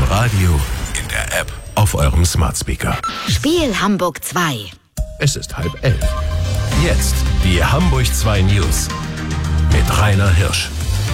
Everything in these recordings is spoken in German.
Radio, in der App, auf eurem Smart Speaker. Spiel Hamburg 2. Es ist 10:30. Jetzt die Hamburg 2 News mit Rainer Hirsch.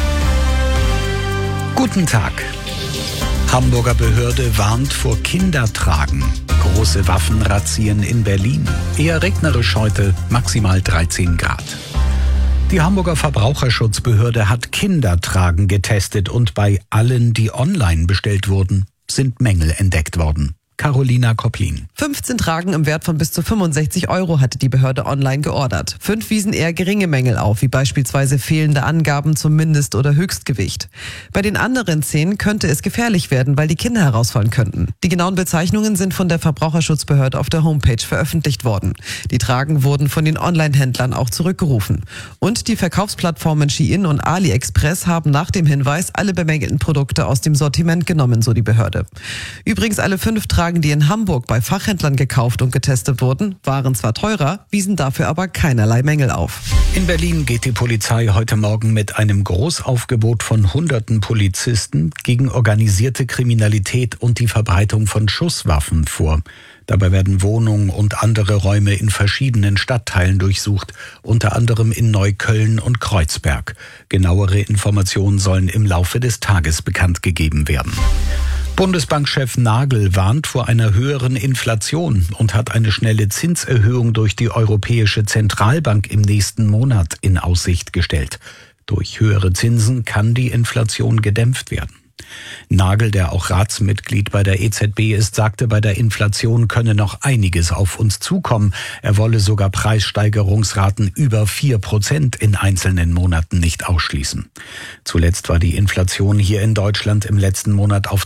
Guten Tag. Hamburger Behörde warnt vor Kindertragen. Große Waffenrazzien in Berlin. Eher regnerisch heute, maximal 13 Grad. Die Hamburger Verbraucherschutzbehörde hat Kindertragen getestet und bei allen, die online bestellt wurden, sind Mängel entdeckt worden. Carolina Koplin. 15 Tragen im Wert von bis zu 65 € hatte die Behörde online geordert. 5 wiesen eher geringe Mängel auf, wie beispielsweise fehlende Angaben zum Mindest- oder Höchstgewicht. Bei den anderen 10 könnte es gefährlich werden, weil die Kinder herausfallen könnten. Die genauen Bezeichnungen sind von der Verbraucherschutzbehörde auf der Homepage veröffentlicht worden. Die Tragen wurden von den Online-Händlern auch zurückgerufen. Und die Verkaufsplattformen Shein und AliExpress haben nach dem Hinweis alle bemängelten Produkte aus dem Sortiment genommen, so die Behörde. Übrigens alle 5 Tragen, die in Hamburg bei Fachhändlern gekauft und getestet wurden, waren zwar teurer, wiesen dafür aber keinerlei Mängel auf. In Berlin geht die Polizei heute Morgen mit einem Großaufgebot von hunderten Polizisten gegen organisierte Kriminalität und die Verbreitung von Schusswaffen vor. Dabei werden Wohnungen und andere Räume in verschiedenen Stadtteilen durchsucht, unter anderem in Neukölln und Kreuzberg. Genauere Informationen sollen im Laufe des Tages bekannt gegeben werden. Bundesbankchef Nagel warnt vor einer höheren Inflation und hat eine schnelle Zinserhöhung durch die Europäische Zentralbank im nächsten Monat in Aussicht gestellt. Durch höhere Zinsen kann die Inflation gedämpft werden. Nagel, der auch Ratsmitglied bei der EZB ist, sagte, bei der Inflation könne noch einiges auf uns zukommen. Er wolle sogar Preissteigerungsraten über 4% in einzelnen Monaten nicht ausschließen. Zuletzt war die Inflation hier in Deutschland im letzten Monat auf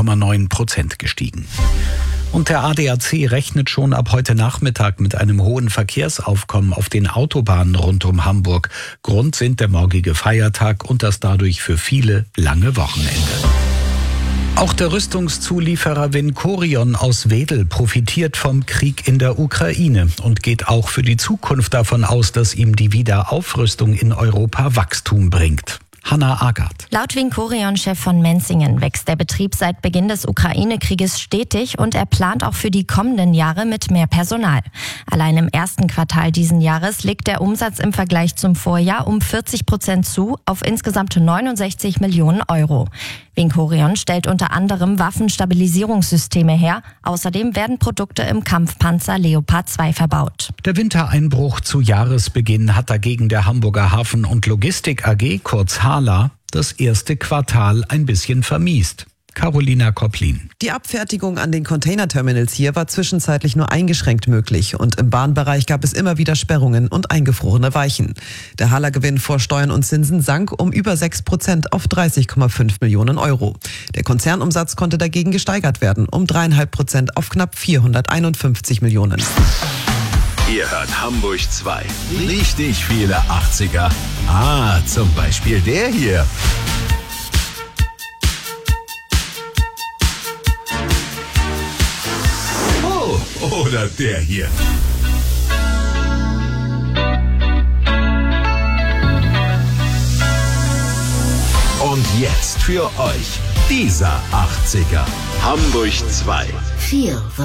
2,9% gestiegen. Und der ADAC rechnet schon ab heute Nachmittag mit einem hohen Verkehrsaufkommen auf den Autobahnen rund um Hamburg. Grund sind der morgige Feiertag und das dadurch für viele lange Wochenende. Auch der Rüstungszulieferer Vincorion aus Wedel profitiert vom Krieg in der Ukraine und geht auch für die Zukunft davon aus, dass ihm die Wiederaufrüstung in Europa Wachstum bringt. Hanna Agard. Laut Vincorion-Chef von Menzingen wächst der Betrieb seit Beginn des Ukraine-Krieges stetig und er plant auch für die kommenden Jahre mit mehr Personal. Allein im ersten Quartal diesen Jahres legt der Umsatz im Vergleich zum Vorjahr um 40% zu auf insgesamt 69 Millionen €. Vincorion stellt unter anderem Waffenstabilisierungssysteme her. Außerdem werden Produkte im Kampfpanzer Leopard 2 verbaut. Der Wintereinbruch zu Jahresbeginn hat dagegen der Hamburger Hafen- und Logistik AG, kurz HHLA, das erste Quartal ein bisschen vermiest. Carolina Koplin. Die Abfertigung an den Containerterminals hier war zwischenzeitlich nur eingeschränkt möglich und im Bahnbereich gab es immer wieder Sperrungen und eingefrorene Weichen. Der HHLA-Gewinn vor Steuern und Zinsen sank um über 6% auf 30,5 Millionen €. Der Konzernumsatz konnte dagegen gesteigert werden, um 3,5% auf knapp 451 Millionen. Ihr hört Hamburg 2. Richtig viele 80er. Zum Beispiel der hier. Oder der hier. Und jetzt für euch dieser 80er. Hamburg 2.